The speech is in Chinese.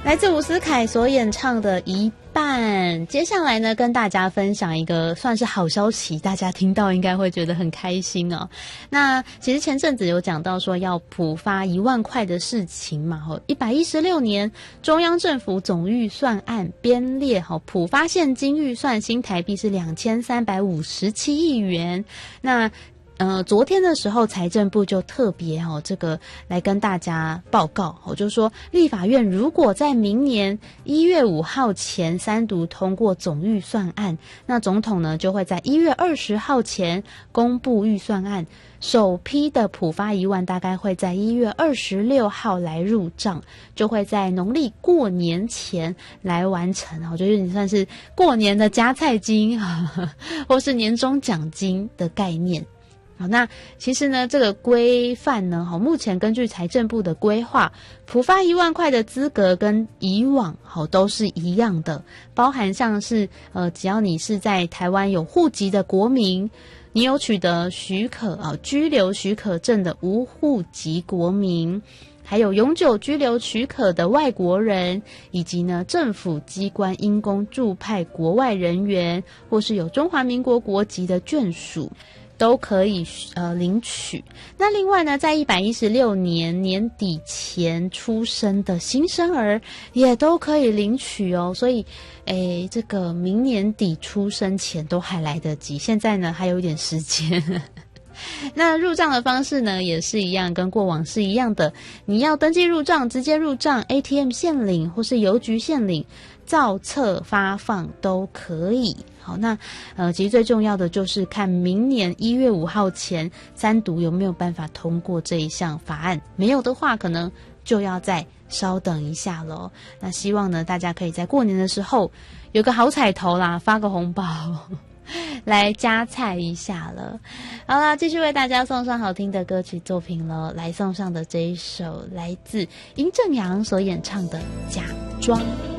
来自伍思凯所演唱的一半。接下来呢，跟大家分享一个算是好消息，大家听到应该会觉得很开心哦。那其实前阵子有讲到说要普发1万块的事情嘛，116年中央政府总预算案编列普发现金预算新台币是2357亿元。那昨天的时候，财政部就特别这个来跟大家报告，就说立法院如果在明年1月5号前3读通过总预算案，那总统呢就会在1月20号前公布预算案，首批的普发1万大概会在1月26号来入账，就会在农历过年前来完成，我觉得你算是过年的加菜金或是年终奖金的概念。好，那其实呢，这个规范呢，目前根据财政部的规划，普发1万块的资格跟以往都是一样的，包含像是只要你是在台湾有户籍的国民，你有取得许可居留许可证的无户籍国民，还有永久居留许可的外国人，以及呢政府机关因公驻派国外人员，或是有中华民国国籍的眷属，都可以领取。那另外呢，在116年年底前出生的新生儿也都可以领取哦。所以这个明年底出生前都还来得及，现在呢还有一点时间那入账的方式呢也是一样，跟过往是一样的，你要登记入账，直接入账， ATM 现领或是邮局现领，造册发放都可以。好，那其实最重要的就是看明年1月5号前3读有没有办法通过这一项法案，没有的话可能就要再稍等一下咯。那希望呢大家可以在过年的时候有个好彩头啦，发个红包来加菜一下了。好啦，继续为大家送上好听的歌曲作品了，来送上的这一首来自殷正阳所演唱的《假装》。